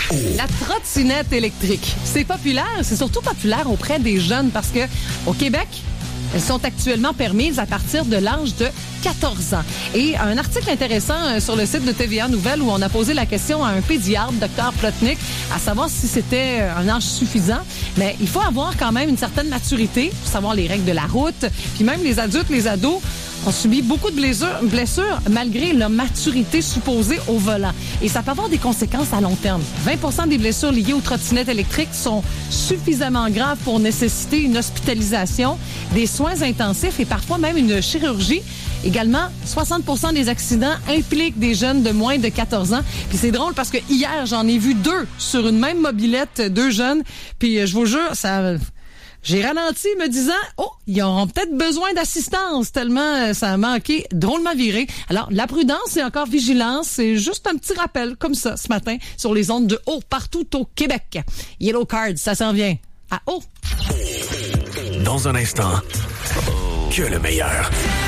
La trottinette électrique. C'est populaire, c'est surtout populaire auprès des jeunes parce que au Québec, elles sont actuellement permises à partir de l'âge de 14 ans. Et un article intéressant sur le site de TVA Nouvelles où on a posé la question à un pédiatre, Dr Plotnick, à savoir si c'était un âge suffisant. Mais il faut avoir quand même une certaine maturité pour savoir les règles de la route. Puis même les adultes, les ados, ont subi beaucoup de blessures malgré leur maturité supposée au volant. Et ça peut avoir des conséquences à long terme. 20% des blessures liées aux trottinettes électriques sont suffisamment graves pour nécessiter une hospitalisation, des soins intensifs et parfois même une chirurgie. Également, 60% des accidents impliquent des jeunes de moins de 14 ans. Puis c'est drôle parce que hier, j'en ai vu 2 sur une même mobilette, 2 jeunes. Puis je vous jure, ça... J'ai ralenti me disant, ils auront peut-être besoin d'assistance tellement ça a manqué, drôlement viré. Alors, la prudence et encore vigilance, c'est juste un petit rappel comme ça ce matin sur les ondes de haut partout au Québec. Yellow Card, ça s'en vient à haut. Dans un instant, que le meilleur.